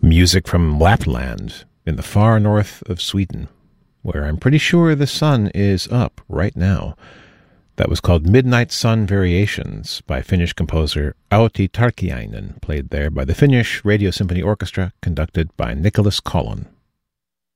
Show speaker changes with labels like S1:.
S1: Music from Lapland in the far north of Sweden, where I'm pretty sure the sun is up right now. That was called Midnight Sun Variations by Finnish composer Auti Tarkiainen, played there by the Finnish Radio Symphony Orchestra, conducted by Nicholas Collin.